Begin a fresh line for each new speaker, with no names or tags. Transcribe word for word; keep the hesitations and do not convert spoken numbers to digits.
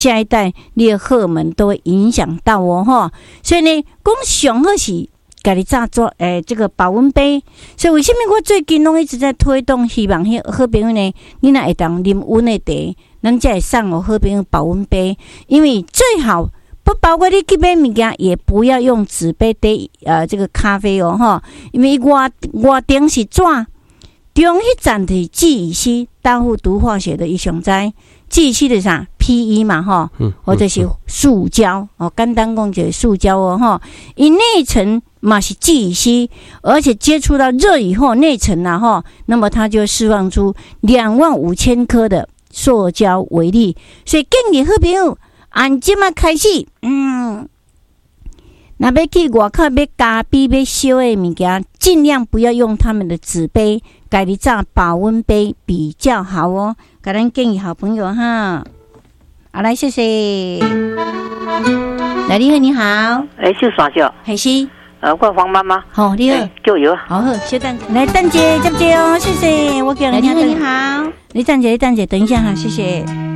下一代你的荷尔蒙都会影响到哦哈。所以呢，讲上好是家己早做诶这个保温杯。所以为什么我最近拢一直在推动，希望迄好朋友呢，你若会当啉温的茶，咱才会送我好朋友保温杯，因为最好。不包括你去买物件，也不要用纸杯兑呃这个咖啡哦哈，因为外外顶是纸，中迄层是记忆烯，大户毒化学的一上在记忆烯的啥 P E 嘛哈，或者是塑胶哦，简单讲就是塑胶哦哈，因内层嘛是记忆烯，而且接触到热以后内层啊哈，那么它就释放出两万五千颗的塑胶微粒，所以建议好朋友。按即马开始，嗯，若要去外口要加冰要烧的物件，尽量不要用他们的纸杯，家己炸保温杯比较好哦。给咱建议好朋友哈，好来谢谢。来，你好，你好，
哎，是啥叫？
还是？
呃，我黄妈妈。
好，你好，
就有。
好好，小蛋来，蛋姐接不接哦？谢谢，我给人家。你好，你好，你站姐，蛋姐，等一下哈，谢谢。